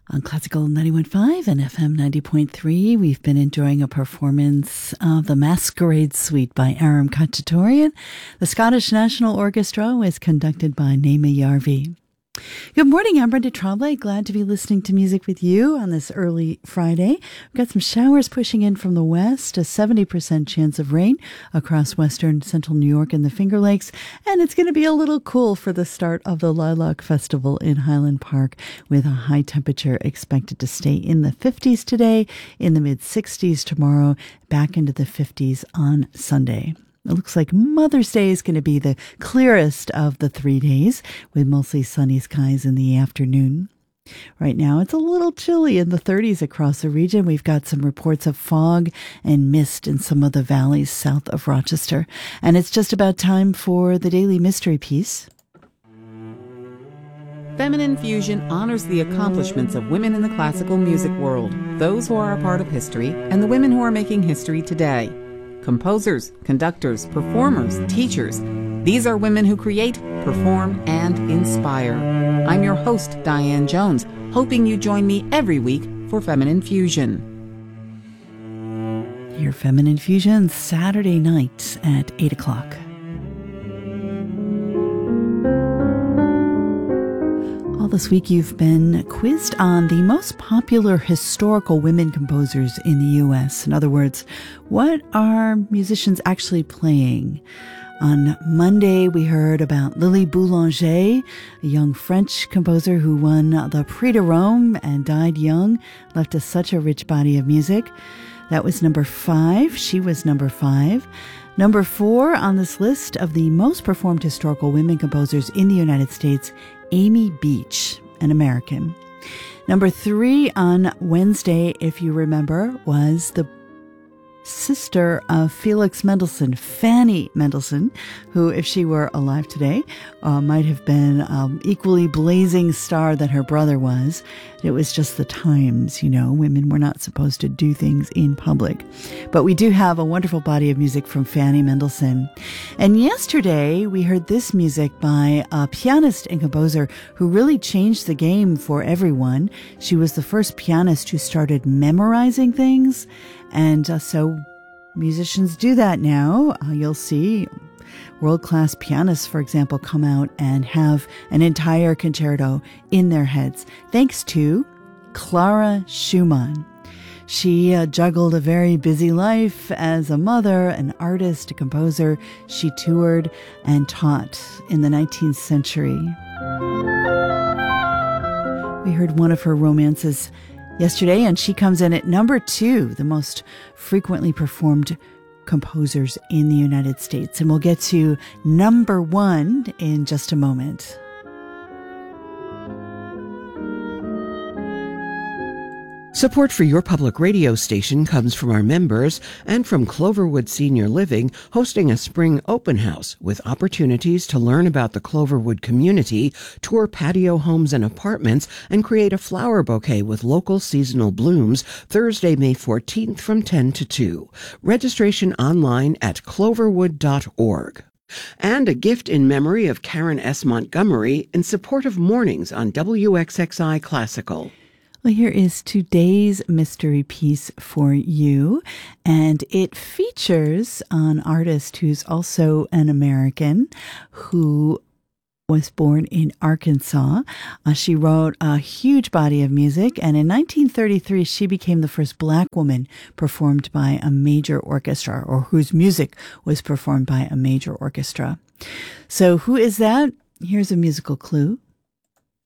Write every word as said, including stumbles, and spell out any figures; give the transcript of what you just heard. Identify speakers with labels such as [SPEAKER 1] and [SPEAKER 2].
[SPEAKER 1] On Classical ninety-one point five and F M ninety point three, we've been enjoying a performance of the Masquerade Suite by Aram Khachaturian. The Scottish National Orchestra was conducted by Naima Yarvi. Good morning, I'm Brenda Tremblay. Glad to be listening to music with you on this early Friday. We've got some showers pushing in from the west, a seventy percent chance of rain across western central New York and the Finger Lakes, and it's going to be a little cool for the start of the Lilac Festival in Highland Park, with a high temperature expected to stay in the fifties today, in the mid-sixties tomorrow, back into the fifties on Sunday. It looks like Mother's Day is going to be the clearest of the three days, with mostly sunny skies in the afternoon. Right now, it's a little chilly in the thirties across the region. We've got some reports of fog and mist in some of the valleys south of Rochester. And it's just about time for the Daily Mystery Piece.
[SPEAKER 2] Feminine Fusion honors the accomplishments of women in the classical music world, those who are a part of history, and the women who are making history today. Composers, conductors, performers, teachers. These are women who create, perform, and inspire. I'm your host, Diane Jones, hoping you join me every week for Feminine Fusion.
[SPEAKER 1] Your Feminine Fusion, Saturday nights at eight o'clock. This week you've been quizzed on the most popular historical women composers in the U S. In other words, what are musicians actually playing? On Monday, we heard about Lily Boulanger, a young French composer who won the Prix de Rome and died young, left us such a rich body of music. That was number five. She was number five. Number four on this list of the most performed historical women composers in the United States, Amy Beach, an American. Number three on Wednesday, if you remember, was the sister of Felix Mendelssohn, Fanny Mendelssohn, who, if she were alive today, uh, might have been um, equally blazing star that her brother was. It was just the times, you know, women were not supposed to do things in public. But we do have a wonderful body of music from Fanny Mendelssohn. And yesterday, we heard this music by a pianist and composer who really changed the game for everyone. She was the first pianist who started memorizing things. And uh, so musicians do that now. Uh, you'll see world-class pianists, for example, come out and have an entire concerto in their heads, thanks to Clara Schumann. She uh, juggled a very busy life as a mother, an artist, a composer. She toured and taught in the nineteenth century. We heard one of her romances yesterday, and she comes in at number two, the most frequently performed composers in the United States. And we'll get to number one in just a moment.
[SPEAKER 3] Support for your public radio station comes from our members and from Cloverwood Senior Living, hosting a spring open house with opportunities to learn about the Cloverwood community, tour patio homes and apartments, and create a flower bouquet with local seasonal blooms Thursday, May fourteenth from ten to two. Registration online at cloverwood dot org. And a gift in memory of Karen S. Montgomery in support of mornings on W X X I Classical.
[SPEAKER 1] Well, here is today's mystery piece for you, and it features an artist who's also an American who was born in Arkansas. Uh, she wrote a huge body of music, and in nineteen thirty-three, she became the first black woman performed by a major orchestra, or whose music was performed by a major orchestra. So who is that? Here's a musical clue.